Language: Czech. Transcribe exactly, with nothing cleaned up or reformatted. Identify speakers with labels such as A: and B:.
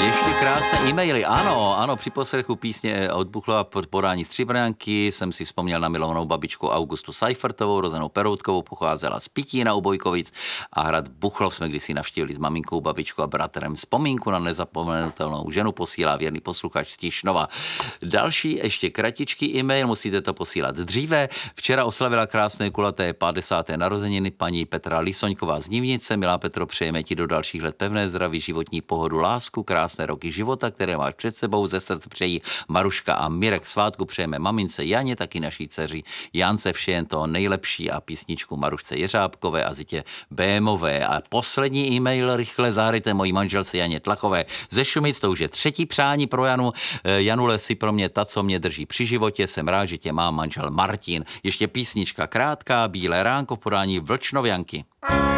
A: Ještě krátce e-maily. Ano, ano, při poslechu písně od Buchlova pod podání Stříbrňanky jsem si vzpomněl na milovanou babičku Augustu Seifertovou, rozenou Peroutkovou, pocházela z Pitína u Bojkovic a hrad Buchlov jsme kdysi navštívili s maminkou, babičkou a bratrem. Vzpomínku na nezapomenutelnou ženu posílá věrný posluchač z Tišnova. Další ještě kratičký e-mail, musíte to posílat dříve. Včera oslavila krásné kulaté padesáté narozeniny paní Petra Lisoňková z Nivnice. Milá Petro, přejeme ti do dalších let pevné zdraví, životní pohodu, lásku, krásné roky života, které máš před sebou. Ze srdce přejí Maruška a Mirek. Svátku přejeme mamince Janě, taky naší dceři Jance vše jen toho nejlepší a písničku Marušce Jeřábkové a Zitě Bémové. A poslední e-mail rychle zahrajte mojí manželce Janě Tlachové ze Šumic, to už je třetí přání pro Janu. Janule, si pro mě ta, co mě drží při životě, jsem rád, že tě má manžel Martin. Ještě písnička krátká, Bílé ránko v podání Vlčnovianky.